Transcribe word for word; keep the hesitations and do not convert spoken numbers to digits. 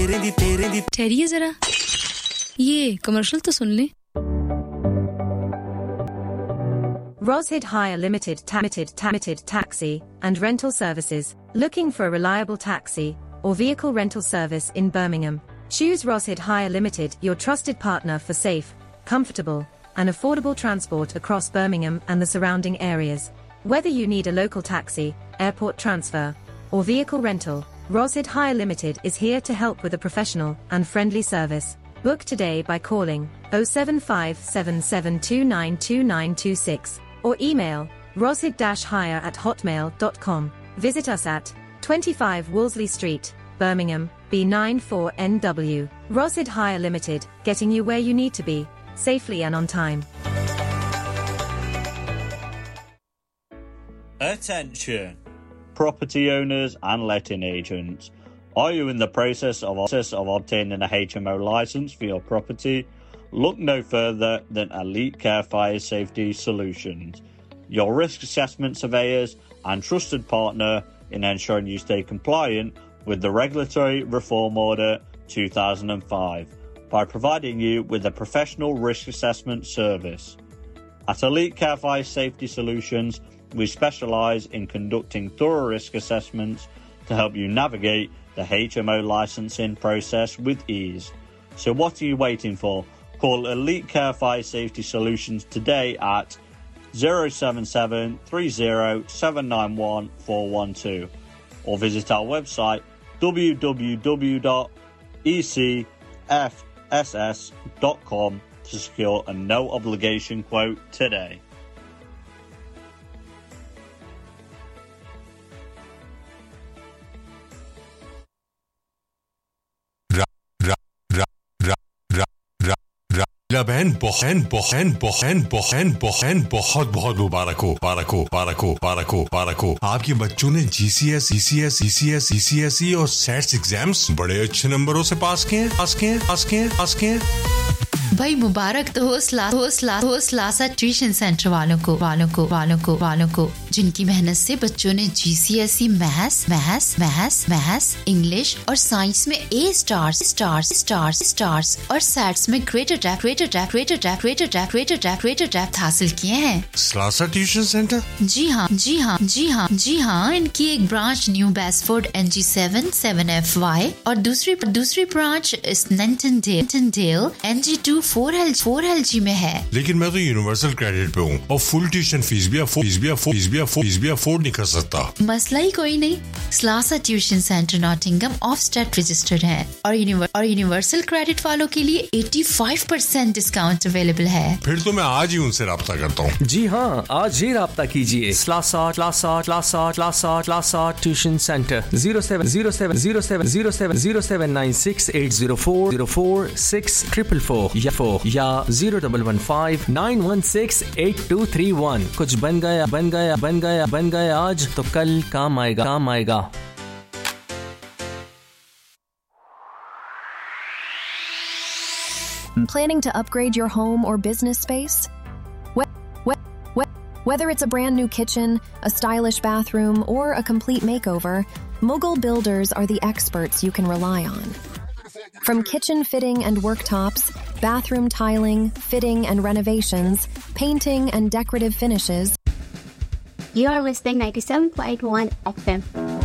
ठहरिए जरा ये कमर्शियल तो सुन ले Roshid Hire Limited Limited Limited Taxi and Rental Services. Looking for a reliable taxi or vehicle rental service in Birmingham? Choose Roshid Hire Limited, your trusted partner for safe, comfortable, and affordable transport across Birmingham and the surrounding areas. Whether you need a local taxi, airport transfer, or vehicle rental, Roshid Hire Limited is here to help with a professional and friendly service. Book today by calling oh seven five seven seven two nine two nine two six or email roshid-hire at hotmail dot com. Visit us at twenty-five Wolseley Street, Birmingham, B nine four N W. Roshid Hire Limited, getting you where you need to be, safely and on time. Attention, property owners and letting agents. Are you in the process of, process of obtaining a H M O license for your property? Look no further than Elite Care Fire Safety Solutions, your risk assessment surveyors and trusted partner in ensuring you stay compliant with the Regulatory Reform Order two thousand five by providing you with a professional risk assessment service. At Elite Care Fire Safety Solutions, we specialise in conducting thorough risk assessments to help you navigate the H M O licensing process with ease. So what are you waiting for? Call Elite Care Fire Safety Solutions today at oh seven seven three oh seven nine one four one two or visit our website w w w dot e c f s s dot com to secure a no obligation quote today. बहन बहन बहन बहन बहन बहन बहुत बहुत मुबारक हो मुबारक हो मुबारक हो मुबारक हो मुबारक हो आपके बच्चों ने जीसीएस जीसीएस जीसीएस जीसीएसई और सेट्स एग्जाम्स बड़े अच्छे नंबरों से पास किए पास किए पास किए पास किए भाई मुबारक तो हो स्ला हो स्ला हो स्लासा ट्यूशन सेंटर वालों को वालों को वालों को वालों को जिनकी मेहनत से बच्चों ने जीसीएसई maths maths maths maths English और साइंस में A stars stars stars stars और सैट्स में greater depth greater depth greater depth greater depth greater depth greater depth हासिल किए हैं स्लासा ट्यूशन सेंटर जी हाँ जी हाँ जी हाँ जी हाँ इनकी एक branch new बेस्फोर्ड N G seven seven F Y और दूसरी दूसरी ब्रांच इस नंटनडेल N G to four L four L G में है लेकिन मैं तो यूनिवर्सल क्रेडिट पे हूँ और फुल ट्यूशन फीस भी अफोर्ड फीस भी अफोर्ड फीस भी अफोर्ड फीस भी अफोर्ड नहीं कर सकता मसला ही कोई नहीं स्लासा tuition centre Nottingham of state registered है और यूनिवर और यूनिवर्सल क्रेडिट वालों के लिए पचासी परसेंट डिस्काउंट अवेलेबल है फिर तो मैं आज ही उनसे राब्ता करता हूँ जी हाँ आज ही राब्ता कीजिए स्लासा स्लासा स्लासा स्लासा स्लासा tuition centre zero seven zero seven zero seven zero seven zero seven nine six eight zero four zero four six triple four या या zero one one five nine one six eight two three one कुछ बन गया बन गया बन गया बन गया आज तो कल काम आएगा काम आएगा Planning to upgrade your home or business space? Whether it's a brand new kitchen, a stylish bathroom, or a complete makeover, Mughal Builders are the experts you can rely on. From kitchen fitting and worktops, bathroom tiling, fitting and renovations, painting and decorative finishes. You are listening ninety-seven point one F M.